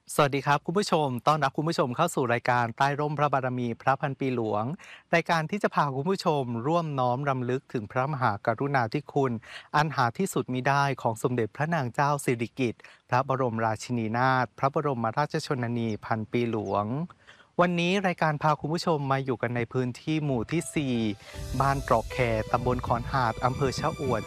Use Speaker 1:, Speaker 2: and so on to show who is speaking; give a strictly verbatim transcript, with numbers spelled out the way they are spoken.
Speaker 1: สวัสดีครับคุณผู้ชมต้อนรับคุณผู้ชมเข้าสู่รายการใต้ร่มพระบารมีพระพันปีหลวงรายการที่จะพาคุณผู้ชมร่วมน้อมรำลึกถึงพระมหากรุณาธิคุณอันหาที่สุดมิได้ของสมเด็จพระนางเจ้าสิริกิติ์พระบรมราชินีนาถพระบรมราชชนนีพันปีหลวงวันนี้รายการพาคุณผู้ชมมาอยู่กันในพื้นที่หมู่ที่สี่บ้านตรอกแคตำบลขอนหาดอำเภอชะอวด